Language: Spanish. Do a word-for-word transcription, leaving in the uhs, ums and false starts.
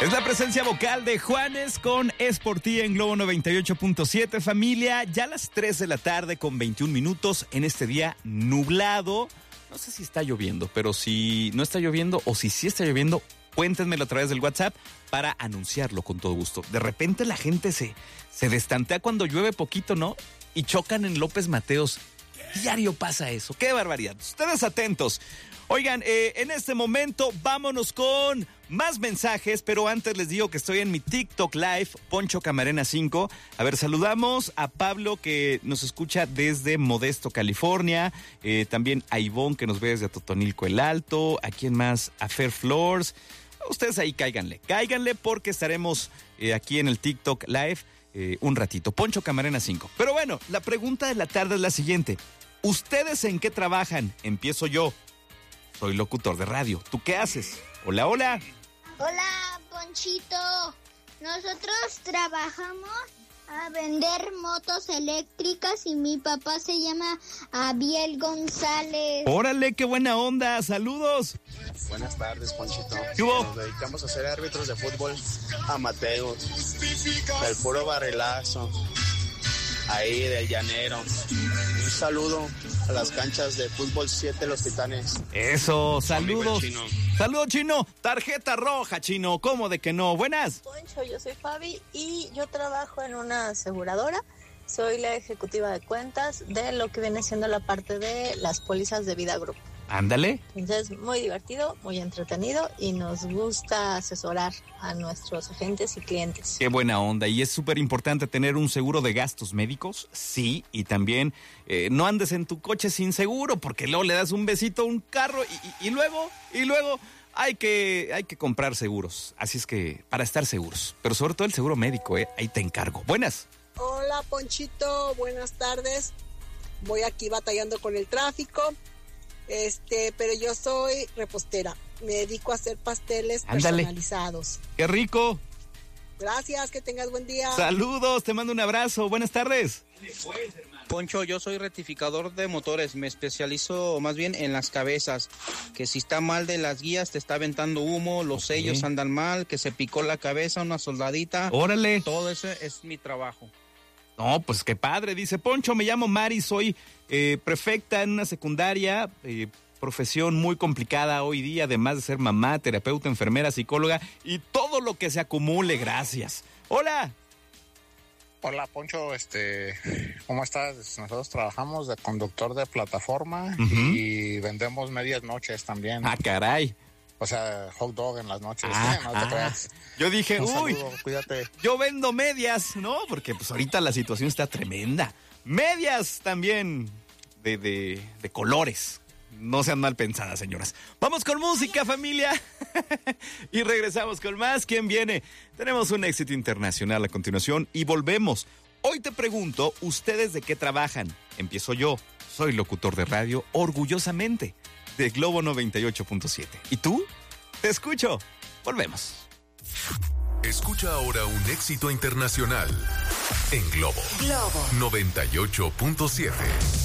Es la presencia vocal de Juanes con Es por ti en Globo noventa y ocho punto siete. Familia, ya a las tres de la tarde con veintiún minutos en este día nublado. No sé si está lloviendo, pero si no está lloviendo o si sí está lloviendo, cuéntenmelo a través del WhatsApp para anunciarlo con todo gusto. De repente la gente se, se destantea cuando llueve poquito, ¿no? Y chocan en López Mateos. Diario pasa eso. ¡Qué barbaridad! Ustedes atentos. Oigan, eh, en este momento vámonos con más mensajes, pero antes les digo que estoy en mi TikTok Live, Poncho Camarena cinco. A ver, saludamos a Pablo que nos escucha desde Modesto, California. Eh, también a Ivonne que nos ve desde Totonilco el Alto. ¿A quién más? A Fair Floors. Ustedes ahí cáiganle, cáiganle porque estaremos eh, aquí en el TikTok Live eh, un ratito. Poncho Camarena cinco. Pero bueno, la pregunta de la tarde es la siguiente. ¿Ustedes en qué trabajan? Empiezo yo. Soy locutor de radio. ¿Tú qué haces? Hola, hola. Hola, Ponchito. Nosotros trabajamos a vender motos eléctricas y mi papá se llama Abiel González. Órale, qué buena onda. Saludos. Buenas tardes, Ponchito. ¿Qué hubo? Nos dedicamos a ser árbitros de fútbol amateurs, del puro barrilazo, ahí del llanero. Un saludo a las canchas de fútbol siete Los Titanes. Eso, saludos. Chino. Saludos, Chino. Tarjeta roja, Chino. ¿Cómo de que no? Buenas. Poncho, yo soy Fabi y yo trabajo en una aseguradora. Soy la ejecutiva de cuentas de lo que viene siendo la parte de las pólizas de vida grupo. Ándale. Entonces, muy divertido, muy entretenido y nos gusta asesorar a nuestros agentes y clientes. Qué buena onda. Y es súper importante tener un seguro de gastos médicos, sí, y también eh, no andes en tu coche sin seguro porque luego le das un besito a un carro y, y, y luego, y luego hay que, hay que comprar seguros. Así es que, para estar seguros, pero sobre todo el seguro médico, eh, ahí te encargo. Buenas. Hola, Ponchito, buenas tardes. Voy aquí batallando con el tráfico. Este, pero yo soy repostera. Me dedico a hacer pasteles Ándale. Personalizados. ¡Qué rico! Gracias, que tengas buen día. Saludos, te mando un abrazo. Buenas tardes. Poncho, yo soy rectificador de motores. Me especializo más bien en las cabezas. Que si está mal de las guías, te está aventando humo, los Okay. sellos andan mal, que se picó la cabeza, una soldadita. Órale. Todo eso es mi trabajo. No, pues qué padre. Dice Poncho, me llamo Mari, soy eh, prefecta en una secundaria, eh, profesión muy complicada hoy día, además de ser mamá, terapeuta, enfermera, psicóloga y todo lo que se acumule. Gracias. Hola. Hola, Poncho, este, ¿cómo estás? Nosotros trabajamos de conductor de plataforma Uh-huh. y vendemos medias noches también. Ah, caray. O sea, hot dog en las noches. Ah, no te ah. creas. Yo dije, Un uy, saludo, cuídate. yo vendo medias, ¿no? Porque pues ahorita la situación está tremenda. Medias también de, de, de colores. No sean mal pensadas, señoras. Vamos con música, familia. Y regresamos con más. ¿Quién viene? Tenemos un éxito internacional a continuación y volvemos. Hoy te pregunto, ¿ustedes de qué trabajan? Empiezo yo. Soy locutor de radio, orgullosamente, de Globo noventa y ocho punto siete. ¿Y tú? Te escucho. Volvemos. Escucha ahora un éxito internacional en Globo, Globo noventa y ocho punto siete.